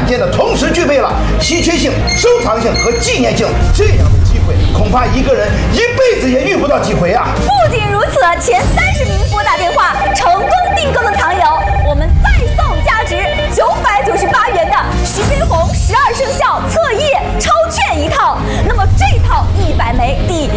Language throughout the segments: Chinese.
件的同时具备了稀缺性、收藏性和纪念性，这样的机会恐怕一个人一辈子也遇不到几回啊！ 不仅如此，前30名拨打电话成功订购的藏友，我们再送价值998元的徐悲鸿12生肖册页超券一套。那么这套100枚第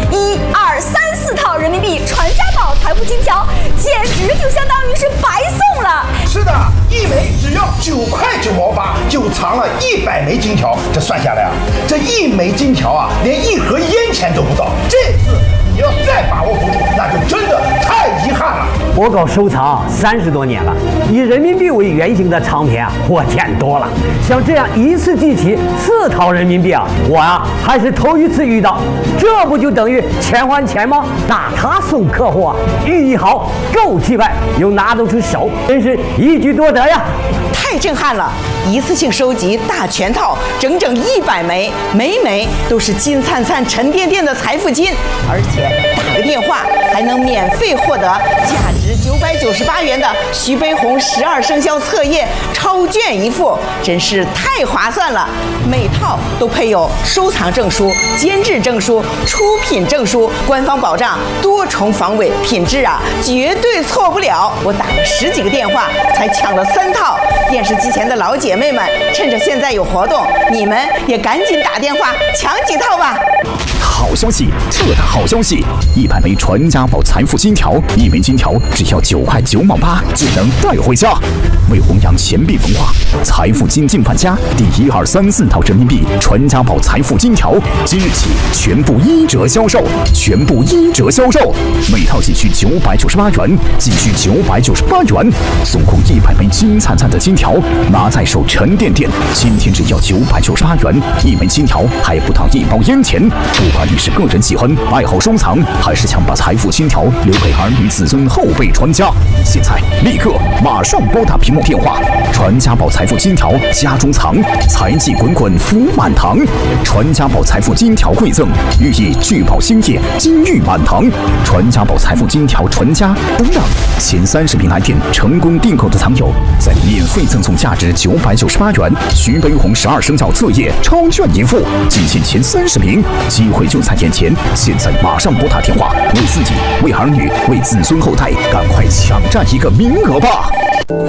1、2、3、4套人民币传家宝财富金条，简直就相当于是白送了。 是的，1枚只要9块9毛8，就藏了100枚金条。这算下来啊，这1枚金条啊，连1盒烟钱都不到。这次你要再把握不住，那就真的太遗憾了。 我搞收藏30多年了，以人民币为原型的唱片啊，我见多了。像这样一次集齐4套人民币啊，我啊还是头一次遇到。这不就等于钱还钱吗？那他送客户啊，寓意好，够气派，又拿得出手，真是一举多得呀！ 太震撼了！一次性收集大全套，整整100枚，每枚都是金灿灿、沉甸甸的财富金，而且打个电话还能免费获得价值998元的徐悲鸿12生肖册页超卷一副，真是太划算了！每套都配有收藏证书、监制证书、出品证书，官方保障多重防伪，品质啊绝对错不了。我打了10几个电话才抢了3套。电视机前的老姐妹们，趁着现在有活动，你们也赶紧打电话抢几套吧！ 好消息，特大好消息！100枚传家宝财富金条，1枚金条只要9块9毛8就能带回家。为弘扬钱币文化，财富金进范家第1、2、3、4套人民币传家宝财富金条，即日起全部1折销售，全部1折销售，每套仅需998元，仅需998元，总共100枚金灿灿的金条，拿在手沉甸甸。今天只要998元，1枚金条还不到1包烟钱。不管你是个人喜欢、爱好收藏，还是想把财富金条留给儿女子孙、后辈传家，现在立刻马上拨打屏幕电话，传家宝财富金条家中藏，财气滚滚福满堂。传家宝财富金条馈赠，寓意聚宝兴业，金玉满堂。传家宝财富金条传家不让前30名来电成功订购的藏友，再免费赠送价值998元徐悲鸿12生肖册页超卷一副，仅限前30名，机会就在眼前，现在马上拨打电话，为自己、为儿女、为子孙后代，赶快抢占一个名额吧！